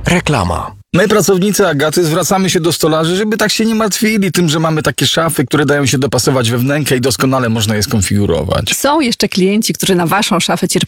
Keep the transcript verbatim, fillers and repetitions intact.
Reklama. My, pracownicy Agaty, zwracamy się do stolarzy, żeby tak się nie martwili tym, że mamy takie szafy, które dają się dopasować we wnękę i doskonale można je skonfigurować. Są jeszcze klienci, którzy na waszą szafę cierpliwie